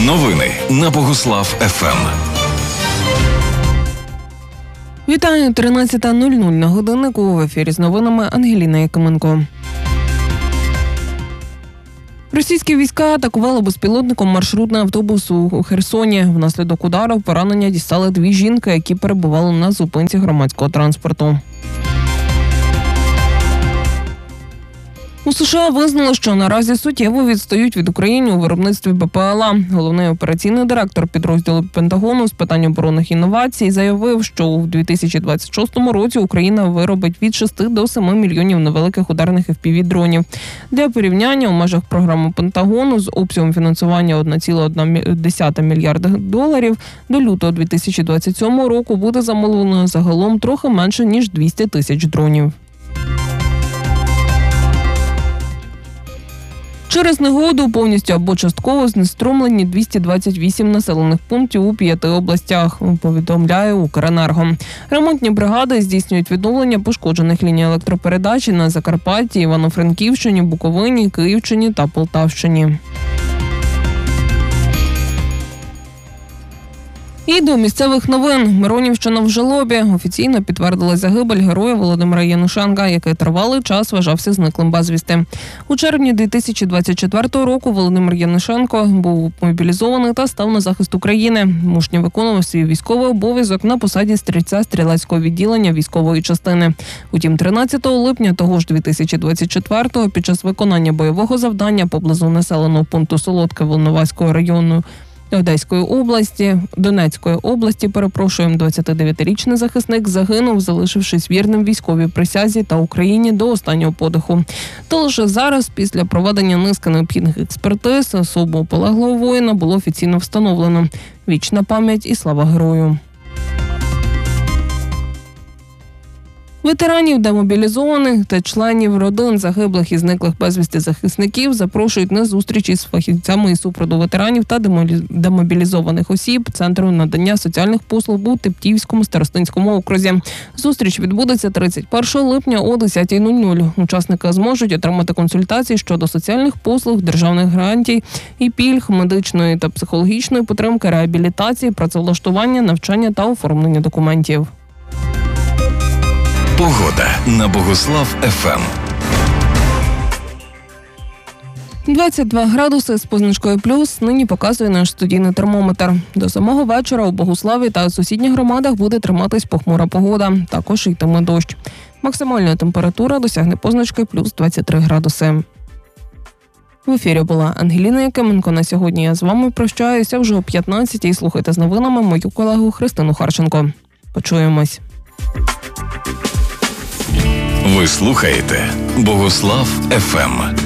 Новини на Богуслав ФМ. Вітаю, 13:00 на годиннику. В ефірі з новинами Ангеліна Якименко. Російські війська атакували безпілотником маршрутний автобус у Херсоні. Внаслідок удару поранення дістали 2 жінки, які перебували на зупинці громадського транспорту. У США визнали, що наразі суттєво відстають від України у виробництві БПЛА. Головний операційний директор підрозділу Пентагону з питань оборонних інновацій заявив, що у 2026 році Україна виробить від 6 до 7 мільйонів невеликих ударних FPV-дронів. Для порівняння, у межах програми Пентагону з обсягом фінансування $1,1 мільярда до лютого 2027 року буде замовлено загалом трохи менше, ніж 200 тисяч дронів. Через негоду повністю або частково знеструмлені 228 населених пунктів у 5 областях, повідомляє Укренерго. Ремонтні бригади здійснюють відновлення пошкоджених ліній електропередачі на Закарпатті, Івано-Франківщині, Буковині, Київщині та Полтавщині. І до місцевих новин. Миронівщина в жалобі. Офіційно підтвердила загибель героя Володимира Янушенка, який тривалий час вважався зниклим безвісти. У червні 2024 року Володимир Янушенко був мобілізований та став на захист України. Мужньо виконував свій військовий обов'язок на посаді стрільця стрілецького відділення військової частини. Утім, 13 липня того ж 2024-го під час виконання бойового завдання поблизу населеного пункту Солодке Волноваського району Донецької області, 29-річний захисник загинув, залишившись вірним військовій присязі та Україні до останнього подиху. Та лише зараз, після проведення низки необхідних експертиз, особу полеглого воїна було офіційно встановлено. Вічна пам'ять і слава герою. Ветеранів, демобілізованих та членів родин загиблих і зниклих безвісти захисників запрошують на зустрічі з фахівцями із супроводу ветеранів та демобілізованих осіб Центру надання соціальних послуг у Типтівському старостинському окрузі. Зустріч відбудеться 31 липня о 10:00. Учасники зможуть отримати консультації щодо соціальних послуг, державних гарантій і пільг, медичної та психологічної підтримки, реабілітації, працевлаштування, навчання та оформлення документів. Погода на Богуслав ФМ. 22 градуси з позначкою плюс нині показує наш студійний термометр. До самого вечора у Богуславі та сусідніх громадах буде триматись похмура погода. Також йтиме дощ. Максимальна температура досягне позначки плюс 23 градуси. В ефірі була Ангеліна Якименко. На сьогодні я з вами прощаюся вже о 15-й. Слухайте з новинами мою колегу Христину Харченко. Почуємось. Ви слухаєте Богуслав ФМ.